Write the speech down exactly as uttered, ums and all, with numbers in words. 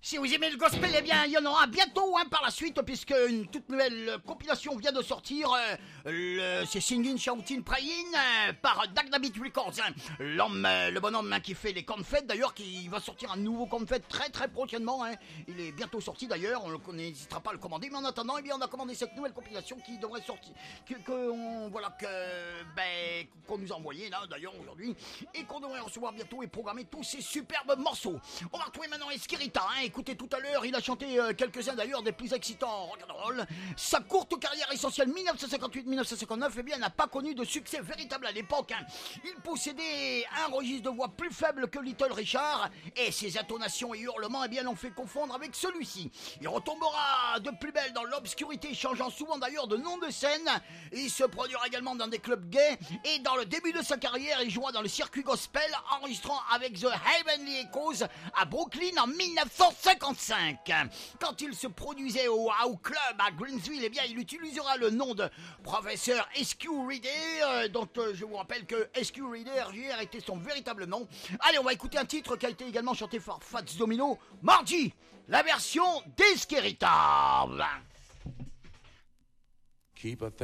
Si vous aimez le gospel, eh bien, il y en aura bientôt hein, par la suite, puisque une toute nouvelle compilation vient de sortir. Euh, le, c'est Singing, Shouting, Praying euh, par Dagnabeat Records. Hein. L'homme, euh, le bonhomme hein, qui fait les camps de fête, d'ailleurs, qui va sortir un nouveau camp de fête très très prochainement. Hein. Il est bientôt sorti d'ailleurs, on n'hésitera pas à le commander. Mais en attendant, eh bien, on a commandé cette nouvelle compilation qui devrait sortir, que, que on, voilà, que, ben, qu'on nous a envoyé là d'ailleurs aujourd'hui, et qu'on devrait recevoir bientôt et programmer tous ces superbes morceaux. On va retrouver maintenant Esquirita. Hein. Écoutez, tout à l'heure, il a chanté euh, quelques-uns d'ailleurs des plus excitants rock'n'roll. Sa courte carrière essentielle dix-neuf cent cinquante-huit dix-neuf cent cinquante-neuf, eh bien, n'a pas connu de succès véritable à l'époque. Hein. Il possédait un registre de voix plus faible que Little Richard, et ses intonations et hurlements, eh bien, l'ont fait confondre avec celui-ci. Il retombera de plus belle dans l'obscurité, changeant souvent d'ailleurs de nom de scène. Il se produira également dans des clubs gays, et dans le début de sa carrière, il jouera dans le circuit gospel, enregistrant avec The Heavenly Echoes à Brooklyn en dix-neuf cent cinquante-cinq. Quand il se produisait au Wow Club à Greensville, eh bien, il utilisera le nom de professeur S Q Reader, euh, dont euh, je vous rappelle que S Q Reader J R était son véritable nom. Allez, on va écouter un titre qui a été également chanté par Fats Domino, Margie, la version d'Esquirita. Keep a thing.